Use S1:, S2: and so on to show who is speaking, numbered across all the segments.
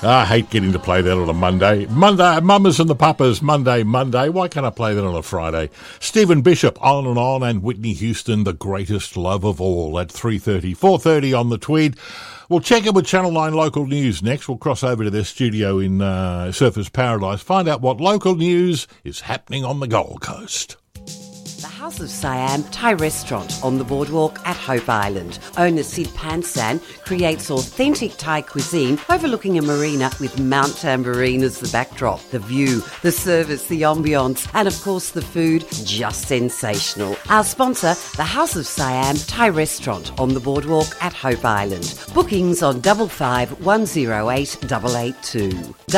S1: I hate getting to play that on a Monday. Mamas and the Papas, Monday. Why can't I play that on a Friday? Stephen Bishop, On, and Whitney Houston, The Greatest Love of All, at 3:30. 4:30 on the Tweed. We'll check in with Channel 9 Local News next. We'll cross over to their studio in Surfers Paradise, find out what local news is happening on the Gold Coast.
S2: The House of Siam Thai restaurant on the boardwalk at Hope Island. Owner Sid Pansan creates authentic Thai cuisine overlooking a marina with Mount Tambourine as the backdrop. The view, the service, the ambience, and of course the food, just sensational. Our sponsor, the House of Siam Thai restaurant on the boardwalk at Hope Island. Bookings on 55 108 882.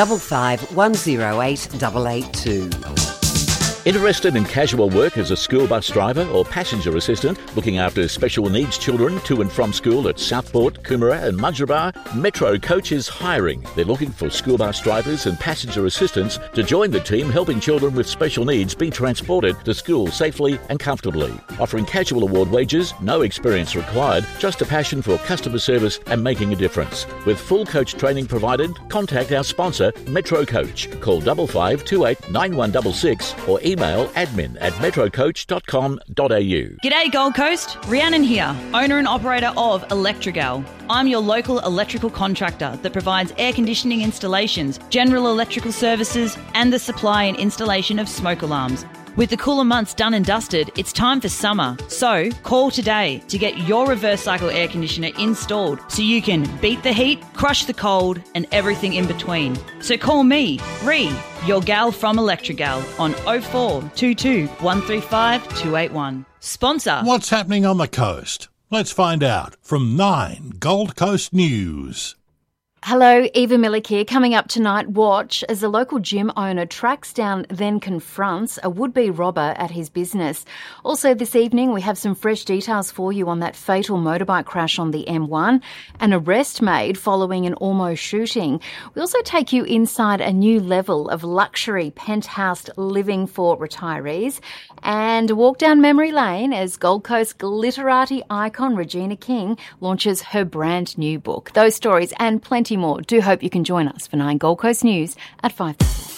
S2: 55 108 882.
S3: Interested in casual work as a school bus driver or passenger assistant, looking after special needs children to and from school at Southport, Coomera and Mudgeeraba? Metro Coach is hiring. They're looking for school bus drivers and passenger assistants to join the team helping children with special needs be transported to school safely and comfortably. Offering casual award wages, no experience required, just a passion for customer service and making a difference. With full coach training provided, contact our sponsor, Metro Coach. Call 5528 9166 or email admin@metrocoach.com.au.
S4: G'day Gold Coast, Rhiannon here, owner and operator of Electrigal. I'm your local electrical contractor that provides air conditioning installations, general electrical services and the supply and installation of smoke alarms. With the cooler months done and dusted, it's time for summer. So call today to get your reverse cycle air conditioner installed so you can beat the heat, crush the cold and everything in between. So call me, Ree, your gal from Electrigal on 0422 135 281. Sponsor.
S1: What's happening on the coast? Let's find out from 9 Gold Coast News.
S5: Hello, Eva Millick here. Coming up tonight, watch as a local gym owner tracks down, then confronts a would-be robber at his business. Also this evening, we have some fresh details for you on that fatal motorbike crash on the M1, an arrest made following an almost shooting. We also take you inside a new level of luxury penthouse living for retirees and a walk down memory lane as Gold Coast glitterati icon Regina King launches her brand new book. Those stories and plenty more. Do hope you can join us for 9 Gold Coast News at 5:30.